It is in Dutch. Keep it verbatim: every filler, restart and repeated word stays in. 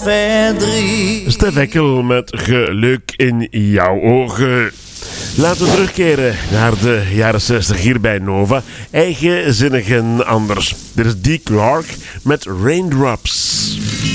verdriet. Stef Ekkel met Geluk in jouw ogen. Laten we terugkeren naar de jaren zestig hier bij Nova. Eigenzinnig en anders. Dit is Dee Clark met Raindrops.